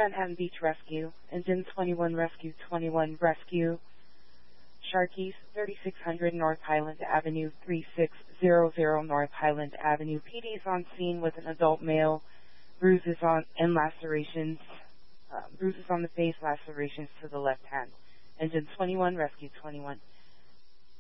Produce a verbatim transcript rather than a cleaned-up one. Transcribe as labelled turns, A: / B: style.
A: Manhattan Beach Rescue. Engine twenty-one Rescue twenty-one Rescue. Sharkeys, thirty-six hundred North Highland Avenue, thirty-six hundred North Highland Avenue. P D is on scene with an adult male, bruises on and lacerations, uh, bruises on the face, lacerations to the left hand. Engine twenty-one Rescue twenty-one.